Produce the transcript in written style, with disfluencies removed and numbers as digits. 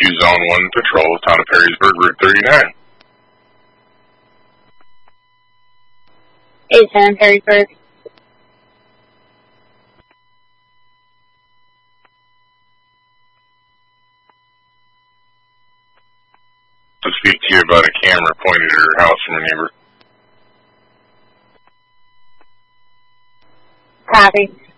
2 Zone 1 Patrol, Town of Perrysburg, Route 39. 87 Perrysburg. To speak to you about a camera pointed at her house from a neighbor. Copy.